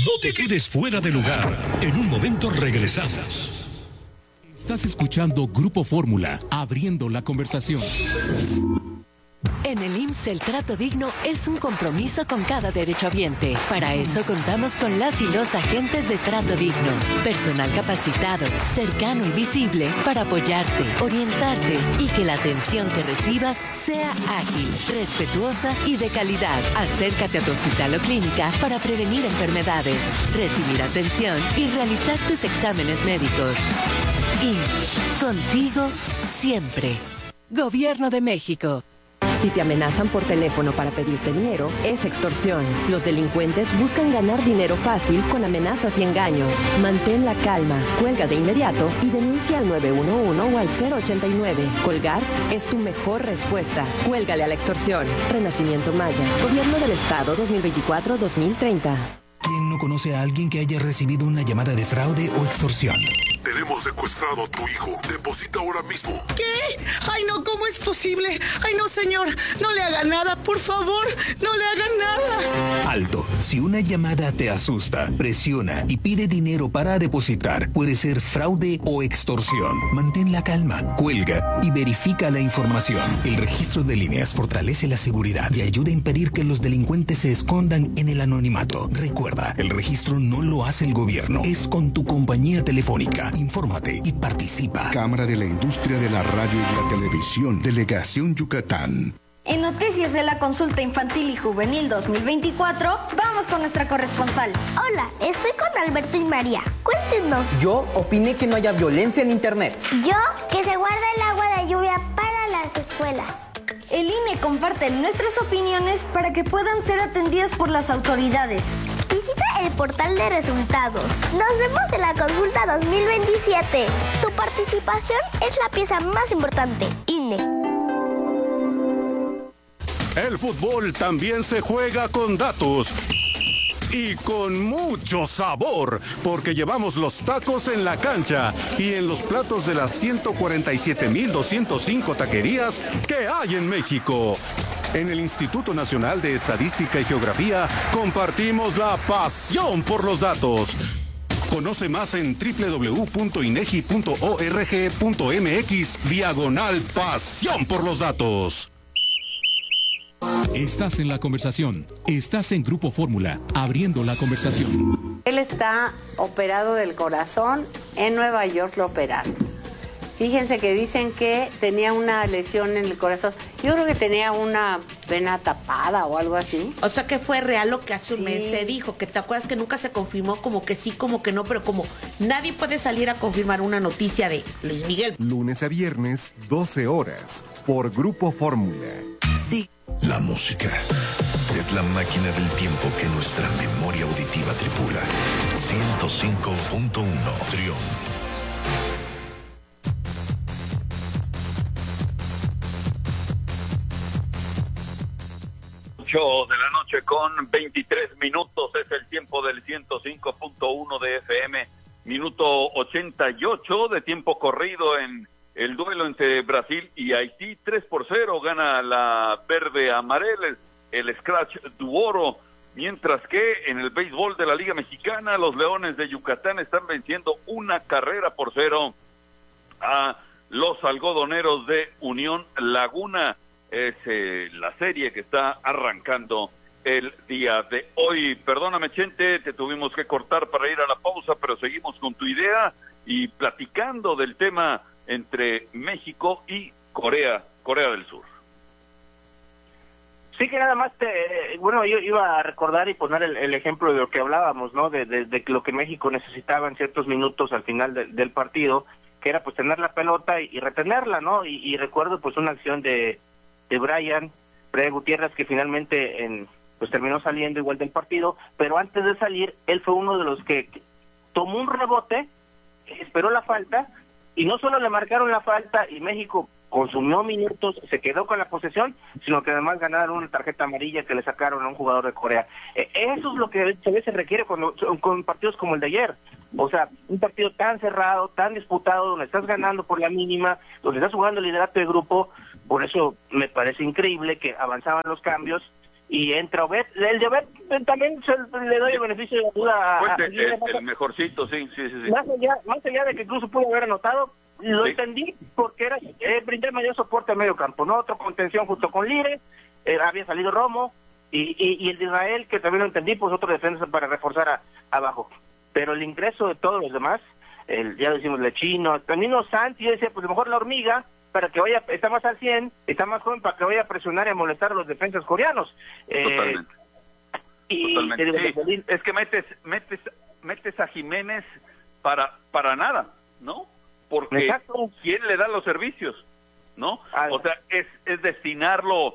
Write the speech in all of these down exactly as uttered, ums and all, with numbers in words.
No te quedes fuera de lugar. En un momento regresamos. Estás escuchando Grupo Fórmula, abriendo la conversación. En el I M S S el trato digno es un compromiso con cada derechohabiente. Para eso contamos con las y los agentes de trato digno. Personal capacitado, cercano y visible para apoyarte, orientarte y que la atención que recibas sea ágil, respetuosa y de calidad. Acércate a tu hospital o clínica para prevenir enfermedades, recibir atención y realizar tus exámenes médicos. I M S S, contigo siempre. Gobierno de México. Si te amenazan por teléfono para pedirte dinero, es extorsión. Los delincuentes buscan ganar dinero fácil con amenazas y engaños. Mantén la calma, cuelga de inmediato y denuncia al nueve uno uno o al cero ochenta y nueve. Colgar es tu mejor respuesta. Cuélgale a la extorsión. Renacimiento Maya. Gobierno del Estado dos mil veinticuatro a dos mil treinta. ¿Quién no conoce a alguien que haya recibido una llamada de fraude o extorsión? Tenemos secuestrado a tu hijo. Deposita ahora mismo. ¿Qué? Ay, no, ¿cómo es posible? Ay, no, señor. No le haga nada, por favor. No le haga nada. Alto. Si una llamada te asusta, presiona y pide dinero para depositar, puede ser fraude o extorsión. Mantén la calma, cuelga y verifica la información. El registro de líneas fortalece la seguridad y ayuda a impedir que los delincuentes se escondan en el anonimato. Recuerda, el registro no lo hace el gobierno. Es con tu compañía telefónica. Infórmate y participa. Cámara de la Industria de la Radio y la Televisión, Delegación Yucatán. En Noticias de la Consulta Infantil y Juvenil dos mil veinticuatro, vamos con nuestra corresponsal. Hola, estoy con Alberto y María. Cuéntenos. Yo opiné que no haya violencia en Internet. Yo, que se guarda el agua de lluvia para las escuelas. El I N E comparte nuestras opiniones para que puedan ser atendidas por las autoridades. Visita el portal de resultados. Nos vemos en la consulta dos mil veintisiete. Tu participación es la pieza más importante. I N E. El fútbol también se juega con datos. Y con mucho sabor, porque llevamos los tacos en la cancha y en los platos de las ciento cuarenta y siete mil doscientas cinco taquerías que hay en México. En el Instituto Nacional de Estadística y Geografía compartimos la pasión por los datos. Conoce más en doble u doble u doble u punto inegi punto org punto mx diagonal pasión por los datos. Estás en la conversación. Estás en Grupo Fórmula, abriendo la conversación. Él está operado del corazón. En Nueva York lo operaron. Fíjense que dicen que tenía una lesión en el corazón. Yo creo que tenía una vena tapada o algo así. O sea que fue real lo que hace un Sí. mes se dijo, que te acuerdas que nunca se confirmó, como que sí, como que no, pero como nadie puede salir a confirmar una noticia de Luis Miguel. Lunes a viernes, doce horas, por Grupo Fórmula. Sí. La música es la máquina del tiempo que nuestra memoria auditiva tripula. ciento cinco punto uno Trión. ocho de la noche con veintitrés minutos es el tiempo del ciento cinco punto uno de F M, minuto ochenta y ocho de tiempo corrido en el duelo entre Brasil y Haití. Tres por cero gana la verde amarela, el, el Scratch Duoro, mientras que en el béisbol de la Liga Mexicana los Leones de Yucatán están venciendo una carrera por cero a los algodoneros de Unión Laguna. Es eh, la serie que está arrancando el día de hoy. Perdóname, Chente, te tuvimos que cortar para ir a la pausa, pero seguimos con tu idea y platicando del tema entre México y Corea, Corea del Sur. Sí, que nada más, te, bueno, yo iba a recordar y poner el, el ejemplo de lo que hablábamos, ¿no? De, de, de lo que México necesitaba en ciertos minutos al final de, del partido, que era pues tener la pelota y, y retenerla, ¿no? Y, y recuerdo pues una acción de, de Brian, Brian Gutiérrez, que finalmente en, pues terminó saliendo igual del partido, pero antes de salir, él fue uno de los que tomó un rebote, esperó la falta, y no solo le marcaron la falta y México consumió minutos, se quedó con la posesión, sino que además ganaron una tarjeta amarilla que le sacaron a un jugador de Corea. Eh, eso es lo que a veces se requiere cuando, con partidos como el de ayer. O sea, un partido tan cerrado, tan disputado, donde estás ganando por la mínima, donde estás jugando el liderato de grupo. Por eso me parece increíble que avanzaban los cambios y entra Obed. El de Obed también se, le doy el beneficio de la duda. Pues a, el, el, el mejorcito, sí, sí, sí. sí. Más allá, más allá de que incluso pudo haber anotado, lo sí. entendí porque era eh, brindar mayor soporte al medio campo, ¿no? Otro contención junto con Lire, eh, había salido Romo, y, y, y el de Israel, que también lo entendí, pues otro defensa para reforzar a, abajo. Pero el ingreso de todos los demás, el, ya decimos Lechino, también los Santi, yo decía, pues a lo mejor la hormiga, para que vaya, está más al cien, está más joven para que vaya a presionar y a molestar a los defensas coreanos. Totalmente. Eh, y Totalmente. Sí, es que metes, metes, metes a Jiménez para, para nada, ¿no? Porque Exacto. ¿quién le da los servicios? ¿No? Ah, o sea, es, es destinarlo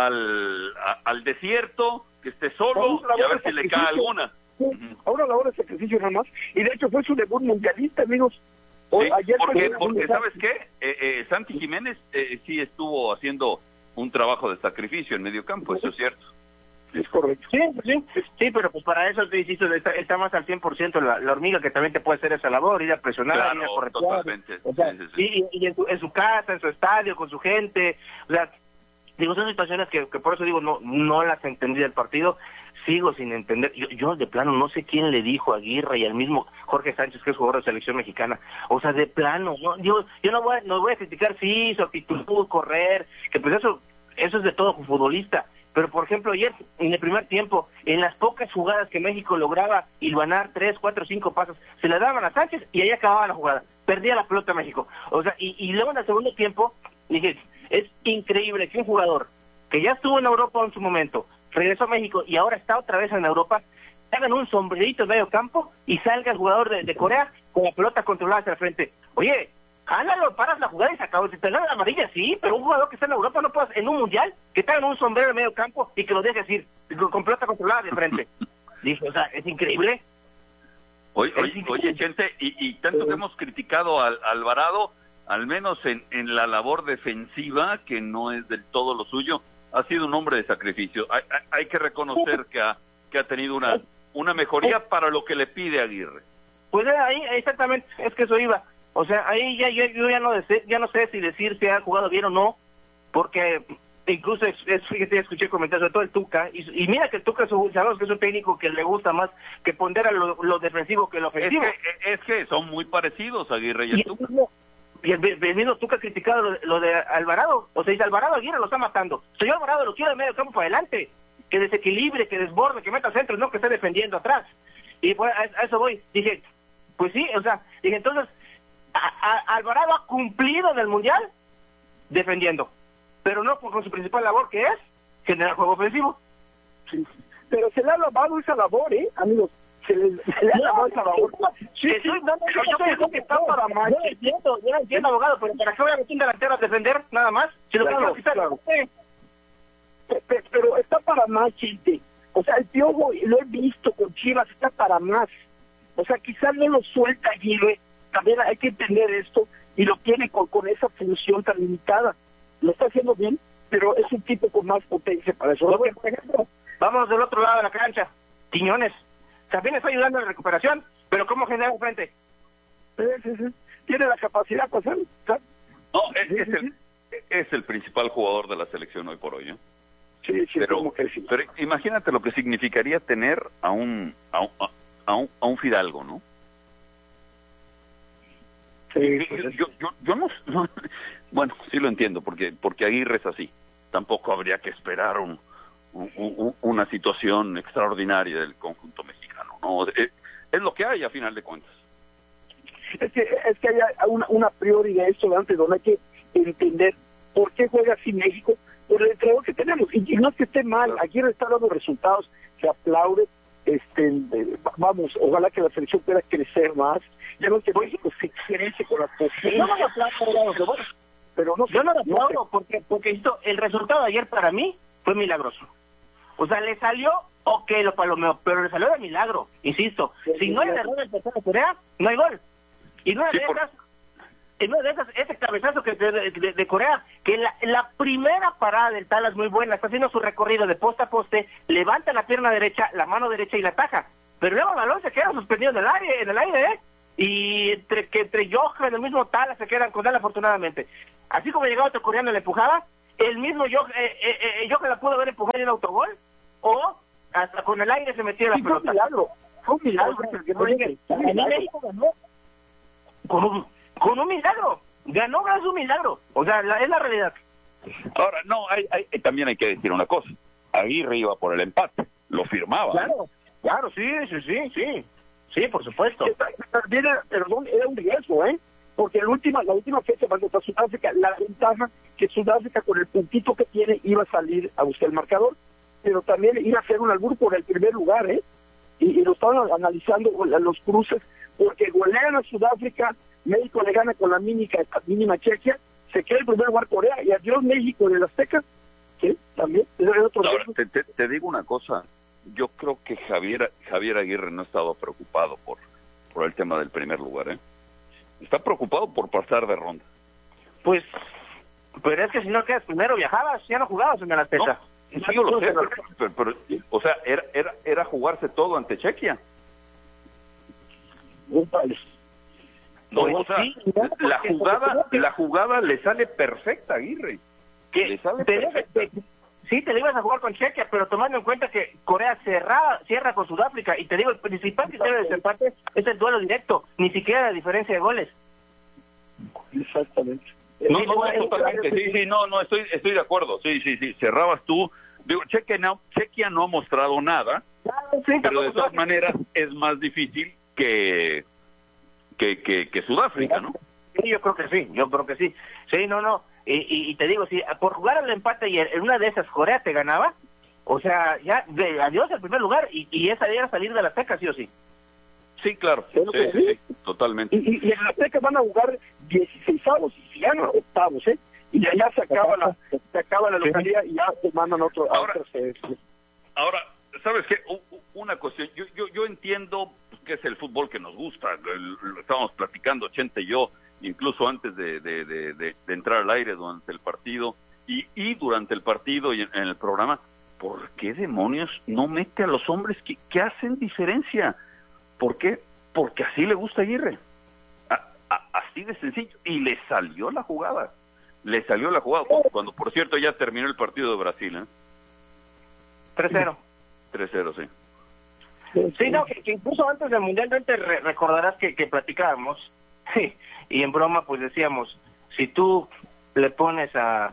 al, a, al desierto, que esté solo y a ver si le cae alguna. Sí. Uh-huh. Ahora la hora de sacrificio nada más. Y de hecho fue su debut mundialista, amigos. Sí, ayer porque, porque ¿sabes qué? Eh, eh, Santi Jiménez eh, sí estuvo haciendo un trabajo de sacrificio en medio campo, eso es cierto. Es correcto. Sí, sí, sí, pero pues para eso te insisto, está, está más al cien por ciento la, la hormiga, que también te puede hacer esa labor, ir a presionar, claro, ir a corretear. Totalmente. O sea, sí, sí, sí. Y, y en, su, en su casa, en su estadio, con su gente. O sea, digo, son situaciones que, que por eso digo, no no las entendí del partido. Sigo sin entender, yo, yo de plano no sé quién le dijo a Aguirre y al mismo Jorge Sánchez, que es jugador de selección mexicana, o sea, de plano, no, yo, yo no voy a, no voy a criticar, sí, su actitud, correr, que pues eso, eso es de todo futbolista, pero por ejemplo ayer, en el primer tiempo, en las pocas jugadas que México lograba hilvanar tres, cuatro, cinco pasos, se le daban a Sánchez y ahí acababa la jugada, perdía la pelota México, o sea, y, y luego en el segundo tiempo, dije, es increíble que un jugador que ya estuvo en Europa en su momento, regresó a México y ahora está otra vez en Europa, hagan un sombrerito en medio campo y salga el jugador de, de Corea con la pelota controlada hacia el frente. Oye, jálalo, paras la jugada y se acabó. Si te dan la amarilla, sí, pero un jugador que está en Europa no puede, en un mundial, que te hagan un sombrero en medio campo y que lo dejes ir con pelota controlada de frente. Dije, o sea, es increíble. Oye, oye, increíble. oye Chente, y, y tanto que hemos criticado al Alvarado, al menos en, en la labor defensiva, que no es del todo lo suyo, ha sido un hombre de sacrificio. Hay, hay, hay que reconocer que ha, que ha tenido una, una mejoría para lo que le pide Aguirre. Pues ahí exactamente, es que eso iba. O sea, ahí ya yo, yo ya no sé, ya no sé si decir si ha jugado bien o no, porque incluso es, es, fíjate, escuché comentarios sobre todo el Tuca, y, y mira que el Tuca es un, sabemos que es un técnico que le gusta más que pondera lo, lo defensivo que lo ofensivo. Es que, es que son muy parecidos Aguirre y el, y el Tuca. Mismo, y el, el mismo Tuca ha criticado lo, lo de Alvarado, o sea, dice Alvarado Aguirre lo está matando. Señor Alvarado lo quiere de medio campo para adelante, que desequilibre, que desborde, que meta centros, no que esté defendiendo atrás. Y pues, a, a eso voy. Dije, pues sí, o sea, dije, entonces, a, a, Alvarado ha cumplido en el Mundial defendiendo, pero no con su principal labor, que es generar juego ofensivo. Sí. Pero se le ha lavado esa labor, ¿eh, amigos? Se le, se le ha lavado esa labor. Sí, sí, no, no, yo, yo pienso que está para más. Yo entiendo, yo entiendo, abogado, pero ¿para qué voy a meter un delantero a defender nada más? Si lo claro, quitar, claro. Pero, pero está para más, gente. O sea, el Piojo, lo he visto con Chivas, está para más. O sea, quizás no lo suelta Aguirre, también hay que entender esto, y lo tiene con, con esa función tan limitada. Lo está haciendo bien, pero es un tipo con más potencia para eso. Por ejemplo, vamos del otro lado de la cancha, Quiñones. También está ayudando en la recuperación, pero ¿cómo genera frente? Sí, sí, sí. Tiene la capacidad para hacer. No, es, es, el, es el principal jugador de la selección hoy por hoy, ¿eh? Sí, sí, pero, como que sí. Pero imagínate lo que significaría tener a un a un, a un, a un Fidalgo, ¿no? Sí, yo, pues yo, yo, yo no, no, bueno, sí lo entiendo, porque porque Aguirre es así. Tampoco habría que esperar un, un, un, una situación extraordinaria del conjunto mexicano, ¿no? Es, es lo que hay a final de cuentas. Es que, es que hay una, una priori de esto antes, donde hay que entender por qué juega así México, por el entrenador que tenemos. Y, y no es que esté mal, Aguirre está dando resultados, se aplaude, este, eh, vamos, ojalá que la selección pueda crecer más. Ya no que México se crece con las posibilidades. Yo no lo aplaudo, pero no, yo no lo aplaudo, no porque, porque esto, el resultado de ayer para mí fue milagroso. O sea, le salió, ok, lo palomeó, pero le salió de milagro, insisto. Sí, si sí, no hay error en el de Corea, no hay gol. Y no es sí, de esas, en una de esas, ese cabezazo que de, de, de Corea, que la, la primera parada del Tala es muy buena, está haciendo su recorrido de poste a poste, levanta la pierna derecha, la mano derecha y la ataja, pero luego el balón se queda suspendido en el aire, en el aire, ¿eh? Y entre que entre Johan y el mismo Tala se quedan con él afortunadamente. Así como llegaba otro coreano y le empujaba, el mismo Johan, eh, eh, eh, Johan la pudo haber empujado en el autogol, o hasta con el aire se metía la sí, pelota. Fue un milagro, fue un milagro. O sea, que no llegue. México ganó con un, con un milagro. Ganó gracias a un milagro. O sea, la, es la realidad. Ahora, no, hay, hay, también hay que decir una cosa. Aguirre iba por el empate, lo firmaba. Claro, claro, sí, sí, sí, sí. Sí, por supuesto. También era, perdón, era un riesgo, ¿eh? Porque la última, la última fecha contra Sudáfrica, la ventaja que Sudáfrica con el puntito que tiene iba a salir a buscar el marcador, pero también iba a hacer un albur por el primer lugar, ¿eh? Y, y lo estaban analizando los cruces, porque golean a Sudáfrica, México le gana con la mínima, mínima Chequia, se queda en primer lugar Corea, y adiós México en el Azteca, ¿sí? También. Es otro Ahora, te, te, te digo una cosa, yo creo que Javier Javier Aguirre no estaba preocupado por, por el tema del primer lugar, ¿eh? Está preocupado por pasar de ronda. Pues, pero es que si no quedas primero viajabas, ya no jugabas en el Azteca. No, sí, yo lo sé, pero, pero, pero, o sea, era, era, era jugarse todo ante Chequia. No, o sea, la jugada, la jugada le sale perfecta a Aguirre. Que le sale te, perfecta. te, sí, te le ibas a jugar con Chequia, pero tomando en cuenta que Corea cerraba, cierra con Sudáfrica, y te digo, el principal criterio de desempate es el duelo directo, ni siquiera la diferencia de goles. Exactamente. No, no, no, totalmente, sí, sí, no, no, estoy, estoy de acuerdo, sí, sí, sí, cerrabas tú, digo, Chequia no, Chequia no ha mostrado nada, sí, pero de todas maneras es más difícil que, que, que, que Sudáfrica, ¿no? Sí, yo creo que sí, yo creo que sí, sí, no, no, y, y, y te digo, si por jugar al empate y en una de esas Corea te ganaba, o sea, ya, de, adiós al primer lugar, y, y esa era salir de la Azteca, sí o sí. Sí, claro, sí, sí, sí, sí, totalmente. Y, y, y en la Azteca van a jugar dieciseisavos y si ganan octavos, ¿eh? Y allá se acaba la, se acaba la localidad y ya se mandan otro. Ahora, otros, eh, ahora, ¿sabes qué? Una cuestión, yo, yo, yo entiendo que es el fútbol que nos gusta, lo estábamos platicando Chente y yo, incluso antes de, de, de, de, de entrar al aire durante el partido, y, y durante el partido y en, en el programa, ¿por qué demonios no mete a los hombres que, que hacen diferencia? ¿Por qué? Porque así le gusta a Aguirre. A, a, así de sencillo. Y le salió la jugada. Le salió la jugada. Cuando, por cierto, ya terminó el partido de Brasil, ¿eh? tres cero. tres cero, sí. Sí, no, que, que incluso antes del Mundial no te re recordarás que, que platicábamos, y en broma pues decíamos, si tú le pones a,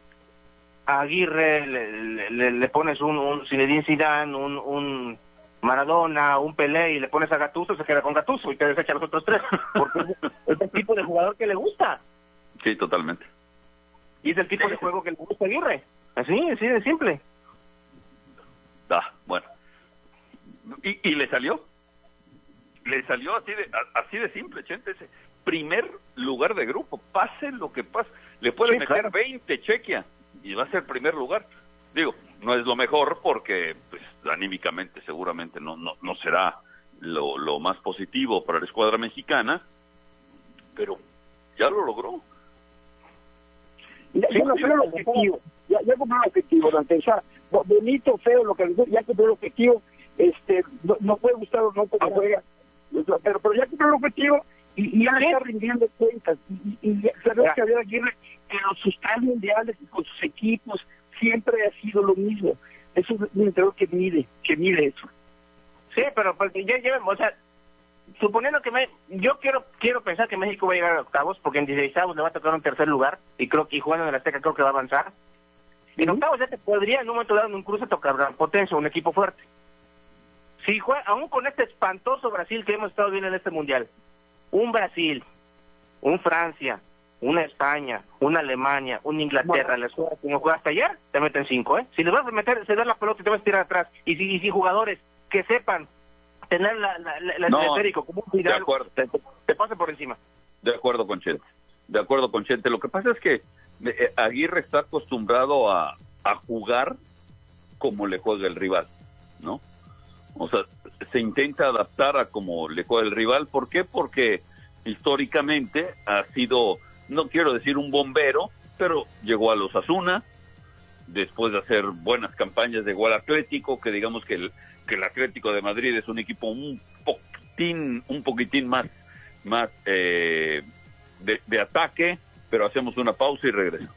a Aguirre, le, le, le pones un, un Zinedine Zidane, un... un Maradona, un Pelé, y le pones a Gattuso, se queda con Gattuso y te desecha a los otros tres, porque es el tipo de jugador que le gusta. Sí, totalmente. Y es el tipo de juego que le gusta a Aguirre. Así, así de simple. Ah, bueno. ¿Y, y le salió? Le salió así de así de simple, Chente. Ese primer lugar de grupo, pase lo que pase. Le puede sí, meter claro. veinte Chequia y va a ser primer lugar. Digo, no es lo mejor porque pues, anímicamente seguramente no, no, no será lo, lo más positivo para la escuadra mexicana, pero ya lo logró. Ya, ya cumplió el objetivo, ya, ya cumplió el objetivo, Dante. O sea, bonito, feo, lo que ya cumplió el objetivo, este, no, no puede gustar o no como juega, pero, pero ya cumplió el objetivo y, y ya le está rindiendo cuentas. Y, y, y sabes que había Aguirre que en sus tres mundiales con sus equipos siempre ha sido lo mismo. Es un entrenador que mide, que mide eso. Sí, pero porque ya llevamos, o sea, suponiendo que me, yo quiero quiero pensar que México va a llegar a octavos, porque en dieciseisavos le va a tocar un tercer lugar, y creo que y jugando en el Azteca creo que va a avanzar. En uh-huh. octavos ya te podría en un momento dado en un cruce tocar gran potencia, un equipo fuerte. Si juega, aún con este espantoso Brasil que hemos estado viendo en este mundial, un Brasil, un Francia, una España, una Alemania, una Inglaterra, les juega como jugaste ayer, te meten cinco, ¿eh? Si les vas a meter, se da la pelota y te vas a tirar atrás, y si, y si jugadores que sepan tener la, la, la, no, el esférico como un de acuerdo. Te, te pase por encima. De acuerdo con Chente, de acuerdo con Chente. Lo que pasa es que eh, Aguirre está acostumbrado a, a jugar como le juega el rival, ¿no? O sea, se intenta adaptar a como le juega el rival. ¿Por qué? Porque históricamente ha sido, no quiero decir un bombero, pero llegó a los Osasuna, después de hacer buenas campañas de igual Atlético, que digamos que el, que el Atlético de Madrid es un equipo un poquitín, un poquitín más, más eh, de, de ataque, pero hacemos una pausa y regresamos.